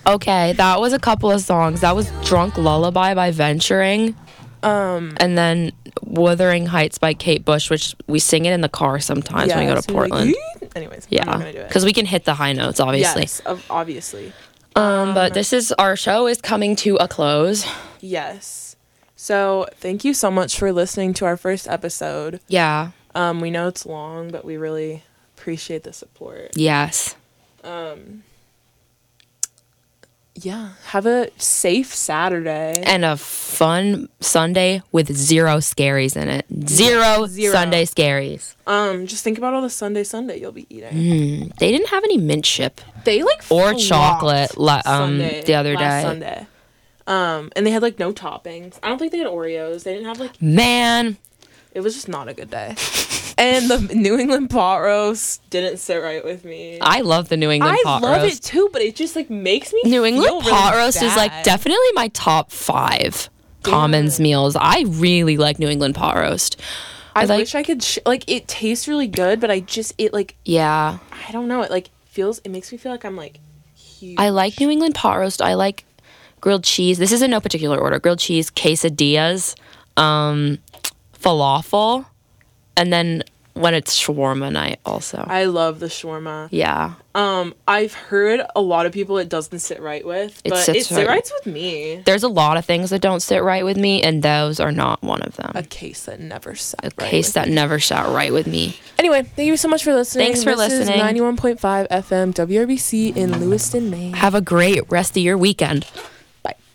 Okay, that was a couple of songs. That was Drunk Lullaby by Venturing. And then Wuthering Heights by Kate Bush, which we sing it in the car sometimes when we go to Portland. Anyways, yeah, I'm not gonna do it. because we can hit the high notes, obviously. Yes, obviously. But this is our show is coming to a close. Yes. So thank you so much for listening to our first episode. Yeah. We know it's long, but we really appreciate the support. Yes. Yeah. Have a safe Saturday. And a fun Sunday with zero scaries in it. Zero Sunday scaries. Just think about all the Sunday you'll be eating. They didn't have any mint chip They like or flopped chocolate Sunday, the other last day. Sunday. And they had like no toppings. I don't think they had Oreos. They didn't have like. Man. It was just not a good day. And the New England pot roast didn't sit right with me. I love the New England pot roast. I love it too, but it just like makes me New England feel pot really roast is like bad. definitely my top 5 Commons meals. I really like New England pot roast. I wish I could like it tastes really good, but yeah. I don't know, it makes me feel like I'm like huge. I like New England pot roast. I like grilled cheese. This is in no particular order. Grilled cheese, quesadillas, falafel, and then when it's shawarma night also. I love the shawarma. Yeah. I've heard a lot of people it doesn't sit right with, but it sit right with me. There's a lot of things that don't sit right with me, and those are not one of them. A case that never sat right. Never sat right with me. Anyway, thank you so much for listening. Thanks for listening. This is 91.5 FM WRBC in Lewiston, Maine. Have a great rest of your weekend.